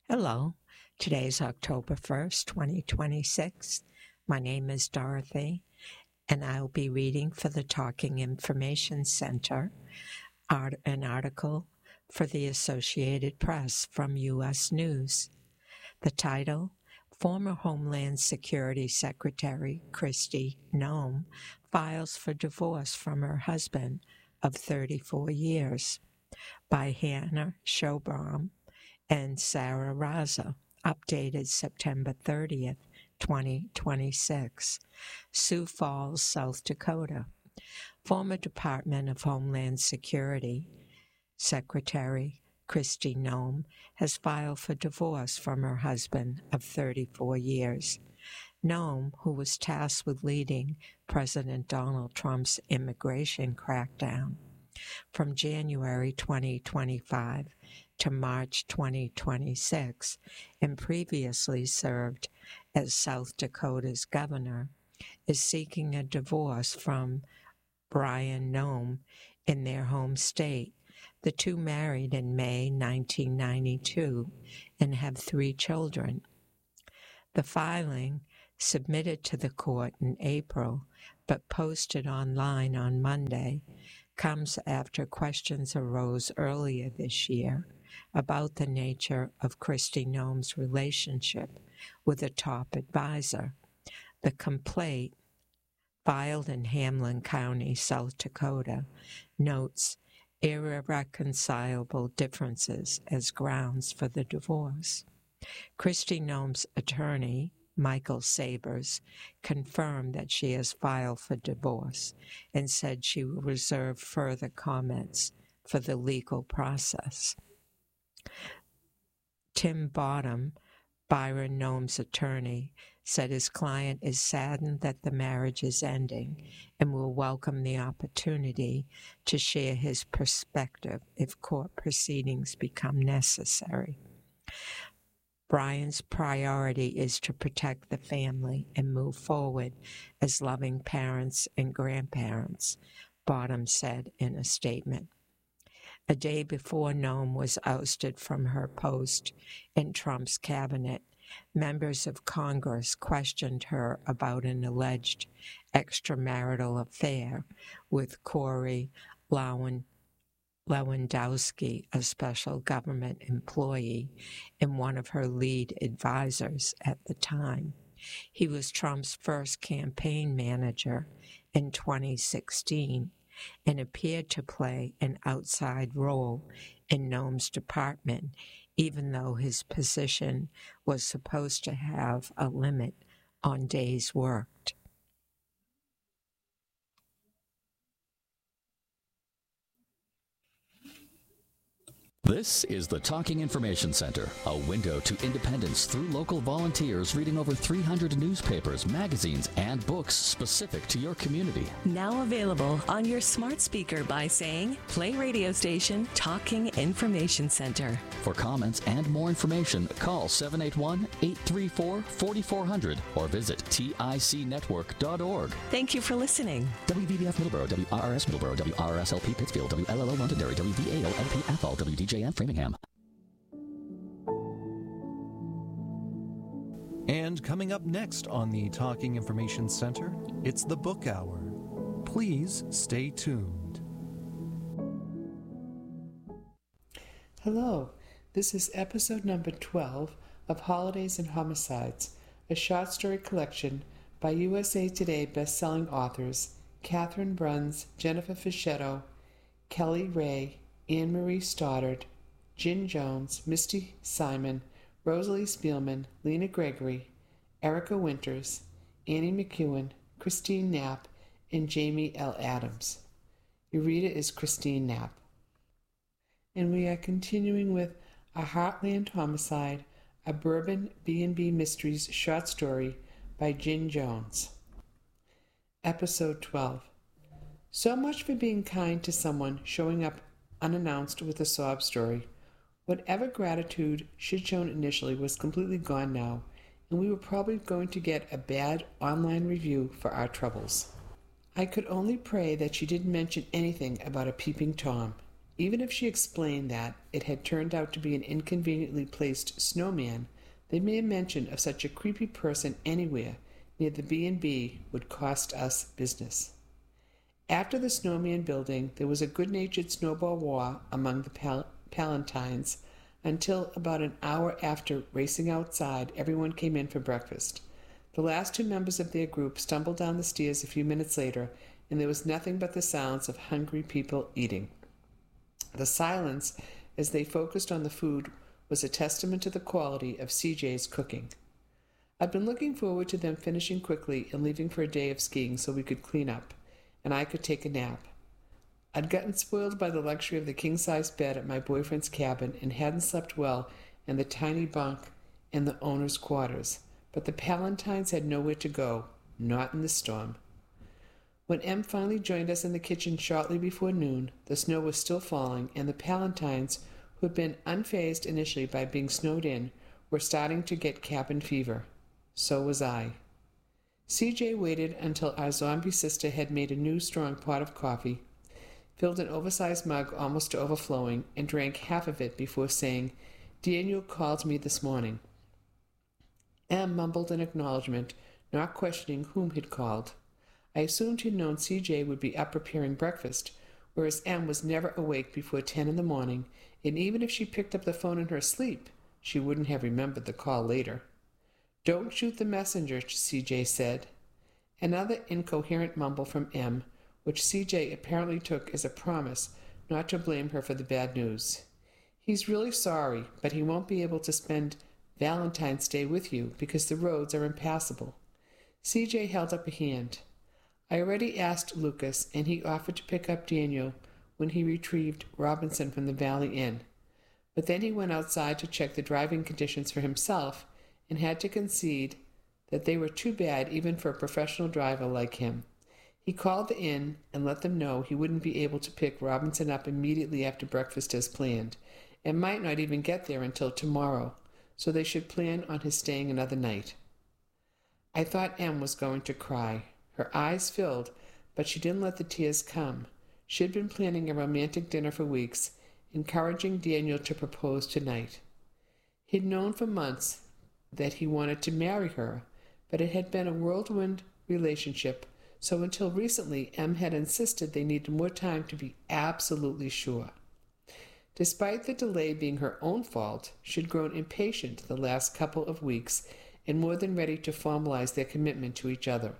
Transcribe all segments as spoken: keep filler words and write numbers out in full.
Hello, today is October first, twenty twenty-six. My name is Dorothy, and I'll be reading for the Talking Information Center art- an article for the Associated Press from U S News. The title, Former Homeland Security Secretary Kristi Noem files for divorce from her husband of thirty-four years, by Hannah Schobaum and Sarah Raza, updated September thirtieth, twenty twenty-six. Sioux Falls, South Dakota. Former Department of Homeland Security Secretary Kristi Noem has filed for divorce from her husband of thirty-four years. Noem, who was tasked with leading President Donald Trump's immigration crackdown from January twenty twenty-five to March twenty twenty-six, and previously served as South Dakota's governor, is seeking a divorce from Brian Noem in their home state. The two married in May nineteen ninety-two and have three children. The filing, submitted to the court in April but posted online on Monday, comes after questions arose earlier this year about the nature of Kristi Noem's relationship with a top advisor. The complaint, filed in Hamlin County, South Dakota, notes irreconcilable differences as grounds for the divorce. Kristi Noem's attorney, Michael Sabers, confirmed that she has filed for divorce and said she will reserve further comments for the legal process. Tim Bottom, Byron Noem's attorney, said his client is saddened that the marriage is ending and will welcome the opportunity to share his perspective if court proceedings become necessary. Brian's priority is to protect the family and move forward as loving parents and grandparents, Bottom said in a statement. A day before Noem was ousted from her post in Trump's cabinet, members of Congress questioned her about an alleged extramarital affair with Corey Lowen. Lewandowski, a special government employee and one of her lead advisors at the time. He was Trump's first campaign manager in twenty sixteen and appeared to play an outside role in Noem's department, even though his position was supposed to have a limit on days worked. This is the Talking Information Center, a window to independence through local volunteers reading over three hundred newspapers, magazines, and books specific to your community. Now available on your smart speaker by saying, play radio station Talking Information Center. For comments and more information, call seven eight one, eight three four, four four zero zero or visit tic network dot org. Thank you for listening. W V B F Middleborough, W R R S Middleborough, W R R S L P Pittsfield, W L L O Londonderry, W V A O L P Athol, W D J and Framingham. And coming up next on the Talking Information Center, it's the Book Hour. Please stay tuned. Hello, this is episode number twelve of Holidays and Homicides, a short story collection by U S A Today best-selling authors Catherine Bruns, Jennifer Fischetto, Kelly Ray, Anne-Marie Stoddard, Jen Jones, Misty Simon, Rosalie Spielman, Lena Gregory, Erica Winters, Annie McEwen, Christine Knapp, and Jamie L. Adams. Your reader is Christine Knapp. And we are continuing with A Heartland Homicide, a Bourbon B and B Mysteries short story by Jen Jones. Episode twelve. So much for being kind to someone showing up unannounced with a sob story. Whatever gratitude she'd shown initially was completely gone now, and we were probably going to get a bad online review for our troubles. I could only pray that she didn't mention anything about a peeping Tom. Even if she explained that it had turned out to be an inconveniently placed snowman, the mere mention of such a creepy person anywhere near the B and B would cost us business. After the snowman building, there was a good-natured snowball war among the pal- Palantines until about an hour after racing outside, everyone came in for breakfast. The last two members of their group stumbled down the stairs a few minutes later, and there was nothing but the sounds of hungry people eating. The silence, as they focused on the food, was a testament to the quality of C J's cooking. I'd been looking forward to them finishing quickly and leaving for a day of skiing so we could clean up, and I could take a nap. I'd gotten spoiled by the luxury of the king-size bed at my boyfriend's cabin and hadn't slept well in the tiny bunk in the owner's quarters, but the Palantines had nowhere to go, not in the storm. When Em finally joined us in the kitchen shortly before noon, the snow was still falling, and the Palantines, who had been unfazed initially by being snowed in, were starting to get cabin fever. So was I. C J waited until our zombie sister had made a new strong pot of coffee, filled an oversized mug almost to overflowing, and drank half of it before saying, "Daniel called me this morning." Em mumbled an acknowledgement, not questioning whom he'd called. I assumed he'd known C J would be up preparing breakfast, whereas Em was never awake before ten in the morning, and even if she picked up the phone in her sleep, she wouldn't have remembered the call later. "Don't shoot the messenger," C J said. Another incoherent mumble from Em, which C J apparently took as a promise not to blame her for the bad news. "He's really sorry, but he won't be able to spend Valentine's Day with you because the roads are impassable." C J held up a hand. I already asked Lucas, and he offered to pick up Daniel when he retrieved Robinson from the Valley Inn. But then he went outside to check the driving conditions for himself and had to concede that they were too bad even for a professional driver like him. He called the inn and let them know he wouldn't be able to pick Robinson up immediately after breakfast as planned, and might not even get there until tomorrow, so they should plan on his staying another night. I thought Em was going to cry. Her eyes filled, but she didn't let the tears come. She'd been planning a romantic dinner for weeks, encouraging Daniel to propose tonight. He'd known for months that he wanted to marry her, but it had been a whirlwind relationship, so until recently Em had insisted they needed more time to be absolutely sure. Despite the delay being her own fault, she'd grown impatient the last couple of weeks and more than ready to formalize their commitment to each other.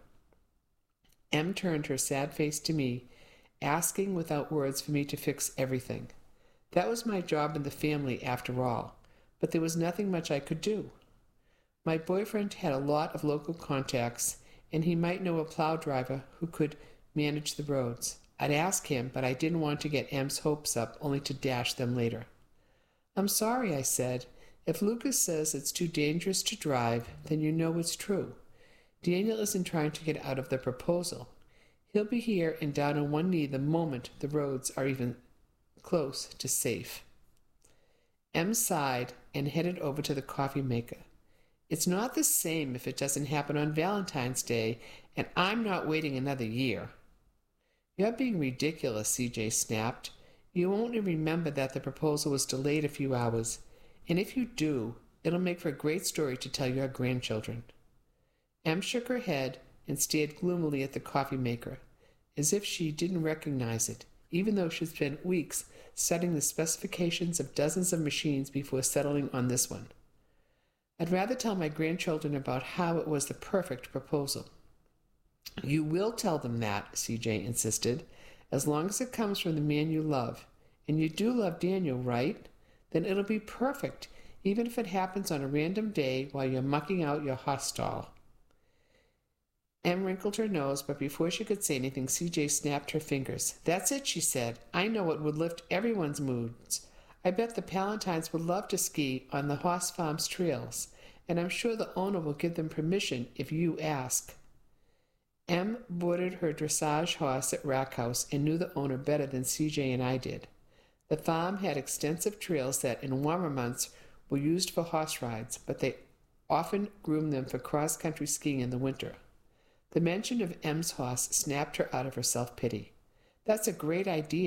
Em turned her sad face to me, asking without words for me to fix everything. That was my job in the family, after all, but there was nothing much I could do. My boyfriend had a lot of local contacts, and he might know a plow driver who could manage the roads. I'd ask him, but I didn't want to get Em's hopes up, only to dash them later. "I'm sorry," I said. "If Lucas says it's too dangerous to drive, then you know it's true. Daniel isn't trying to get out of the proposal. He'll be here and down on one knee the moment the roads are even close to safe." Em sighed and headed over to the coffee maker. "It's not the same if it doesn't happen on Valentine's Day, and I'm not waiting another year." "You're being ridiculous," C J snapped. "You won't remember that the proposal was delayed a few hours, and if you do, it'll make for a great story to tell your grandchildren." Em shook her head and stared gloomily at the coffee maker, as if she didn't recognize it, even though she'd spent weeks studying the specifications of dozens of machines before settling on this one. "I'd rather tell my grandchildren about how it was the perfect proposal." "You will tell them that," C J insisted, "as long as it comes from the man you love. And you do love Daniel, right? Then it'll be perfect, even if it happens on a random day while you're mucking out your hostel." Em wrinkled her nose, but before she could say anything, C J snapped her fingers. "That's it," she said. "I know it would lift everyone's moods. I bet the Palantines would love to ski on the Hoss Farms trails, and I'm sure the owner will give them permission if you ask." Em boarded her dressage horse at Rack House and knew the owner better than C J and I did. The farm had extensive trails that, in warmer months, were used for horse rides, but they often groomed them for cross-country skiing in the winter. The mention of Em's horse snapped her out of her self-pity. "That's a great idea,"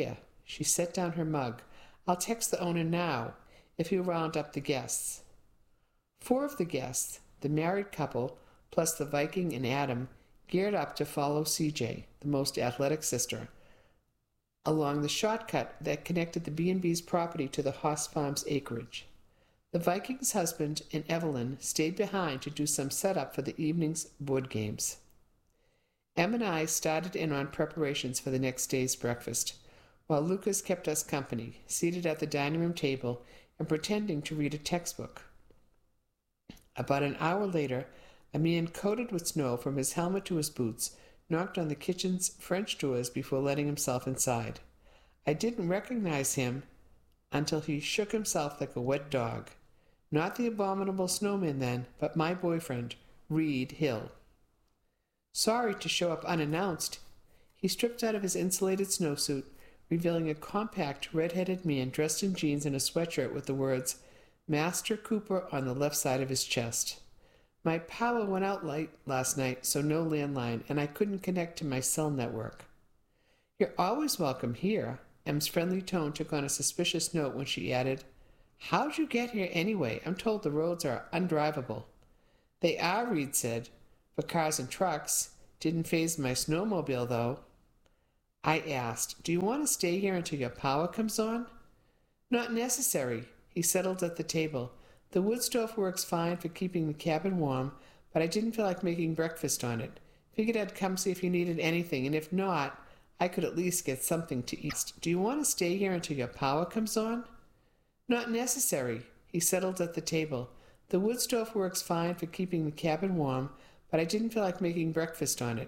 She set down her mug. I'll text the owner now, if he'll round up the guests. Four of the guests, the married couple, plus the Viking and Adam, geared up to follow C J, the most athletic sister, along the shortcut that connected the B and B's property to the Haas Farms acreage. The Viking's husband and Evelyn stayed behind to do some setup for the evening's board games. Em and I started in on preparations for the next day's breakfast, while Lucas kept us company, seated at the dining room table and pretending to read a textbook. About an hour later, a man coated with snow from his helmet to his boots knocked on the kitchen's French doors before letting himself inside. I didn't recognize him until he shook himself like a wet dog. Not the abominable snowman then, but my boyfriend, Reed Hill. Sorry to show up unannounced. He stripped out of his insulated snowsuit, revealing a compact, red-headed man dressed in jeans and a sweatshirt with the words, Master Cooper on the left side of his chest. My power went out late last night, so no landline, and I couldn't connect to my cell network. You're always welcome here. Em's friendly tone took on a suspicious note when she added, How'd you get here anyway? I'm told the roads are undrivable. They are, Reed said, for cars and trucks. Didn't faze my snowmobile, though. I asked, Do you want to stay here until your power comes on? Not necessary. He settled at the table. The wood stove works fine for keeping the cabin warm, but I didn't feel like making breakfast on it. Figured I'd come see if you needed anything, and if not, I could at least get something to eat. Do you want to stay here until your power comes on? Not necessary. He settled at the table. The wood stove works fine for keeping the cabin warm, but I didn't feel like making breakfast on it.